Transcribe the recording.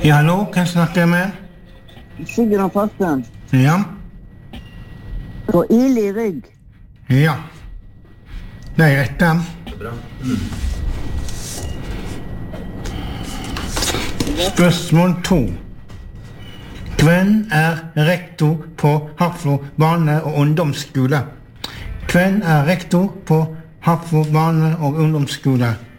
Ja, hallo, hvem snakker jeg med? Sigrun Fossen. Ja, Og Ili Rygg. ja. Det er rett det. Spørsmål 2. Hvem er rektor på Hafrslo barne- og ungdomsskole? Hvem er rektor på Hafrslo barne- og ungdomsskole?